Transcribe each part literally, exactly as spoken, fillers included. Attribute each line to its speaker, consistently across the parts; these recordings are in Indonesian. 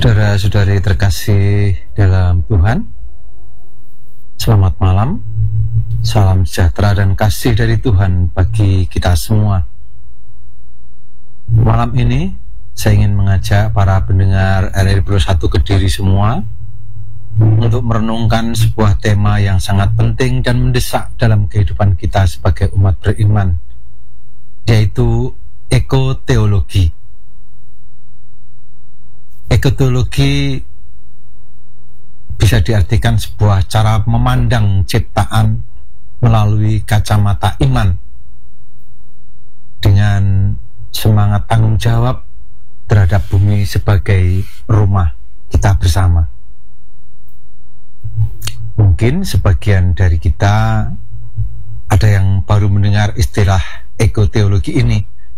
Speaker 1: Saudara-saudari terkasih dalam Tuhan, selamat malam. Salam sejahtera dan kasih dari Tuhan bagi kita semua. Malam ini saya ingin mengajak para pendengar R R I Pro satu Kediri semua untuk merenungkan sebuah tema yang sangat penting dan mendesak dalam kehidupan kita sebagai umat beriman, yaitu ekoteologi. Ekoteologi bisa diartikan sebuah cara memandang ciptaan melalui kacamata iman dengan semangat tanggung jawab terhadap bumi sebagai rumah kita bersama. Mungkin sebagian dari kita ada yang baru mendengar istilah ekoteologi ini.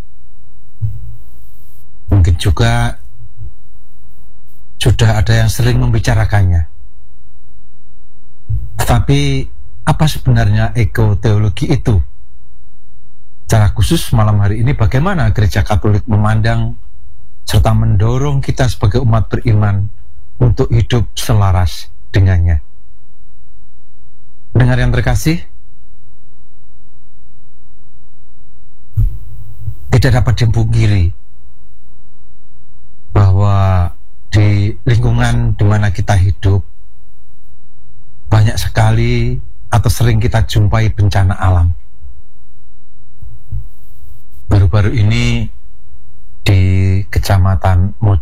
Speaker 1: Mungkin juga sudah ada yang sering membicarakannya. Tetapi apa sebenarnya ekoteologi itu? Secara khusus malam hari ini bagaimana Gereja Katolik memandang serta mendorong kita sebagai umat beriman untuk hidup selaras dengannya. Pendengar yang terkasih, tidak dapat dipungkiri bahwa di lingkungan di mana kita hidup banyak sekali atau sering kita jumpai bencana alam. Baru-baru ini di Kecamatan Mojo